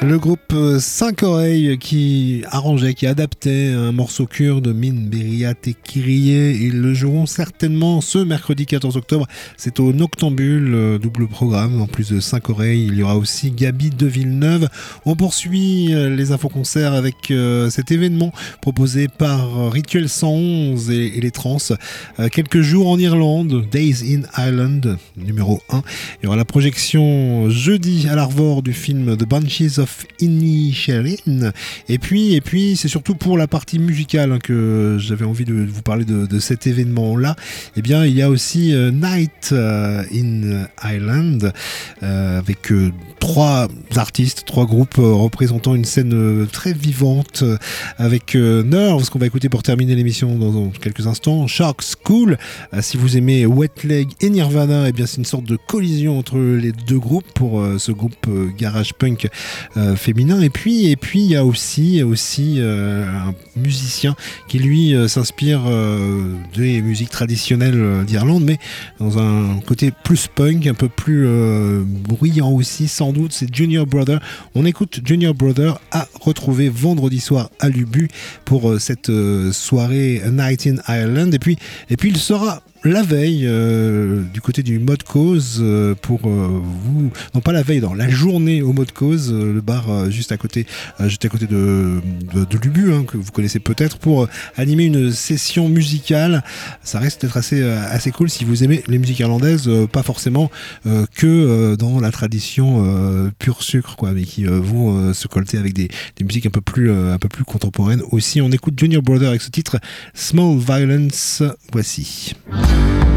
Le groupe 5 oreilles qui arrangeait, qui adaptait un morceau kurde de Min Beria Tekiriye. Ils le joueront certainement ce mercredi 14 octobre. C'est au Noctambule, double programme. En plus de 5 oreilles, il y aura aussi Gabi de Villeneuve. On poursuit les infos-concerts avec cet événement proposé par Rituel 111 et les Trans. Quelques jours en Irlande, Days in Ireland, numéro 1. Il y aura la projection jeudi à l'Arvor du film The Banshees of Inisherin. Et puis c'est surtout pour la partie musicale que j'avais envie de vous parler de cet événement-là. Eh bien, il y a aussi Night in Ireland avec 3 artistes, 3 groupes représentant une scène très vivante avec Nerves qu'on va écouter pour terminer l'émission dans quelques instants. Shark School, si vous aimez Wet Leg et Nirvana, eh bien c'est une sorte de collision entre les deux groupes pour ce groupe garage punk féminin. Et puis il y a aussi un musicien qui lui s'inspire des musiques traditionnelles d'Irlande, mais dans un côté plus punk, un peu plus bruyant aussi sans doute. C'est Junior Brother. On écoute Junior Brother à retrouver vendredi soir à l'Ubu pour cette soirée Night in Ireland. Et puis il sera la veille du côté du Mode Cause pour vous, non pas la veille, non, la journée au Mode Cause, le bar juste à côté de l'Ubu, que vous connaissez peut-être, pour animer une session musicale. Ça reste d'être assez cool si vous aimez les musiques irlandaises, pas forcément que dans la tradition pur sucre, quoi, mais qui vont se colter avec des musiques un peu plus contemporaines aussi. On écoute Junior Brother avec ce titre Small Violence. Voici.